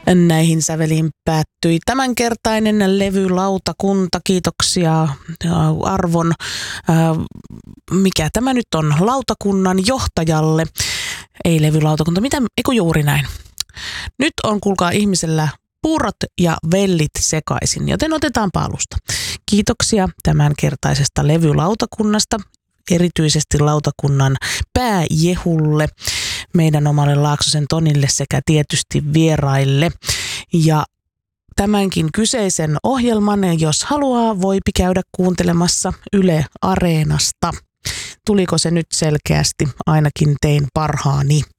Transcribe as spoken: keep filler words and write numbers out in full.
Näihin säveliin päättyi tämänkertainen levylautakunta. Kiitoksia arvon, mikä tämä nyt on, lautakunnan johtajalle. Ei levylautakunta, mitä, eiku juuri näin. Nyt on, kuulkaa, ihmisellä puurot ja vellit sekaisin, joten otetaan alusta. Kiitoksia tämänkertaisesta levylautakunnasta, erityisesti lautakunnan pääjehulle, meidän omalle Laaksosen Tonille sekä tietysti vieraille. Ja tämänkin kyseisen ohjelman, jos haluaa, voipi käydä kuuntelemassa Yle Areenasta. Tuliko se nyt selkeästi? Ainakin tein parhaani.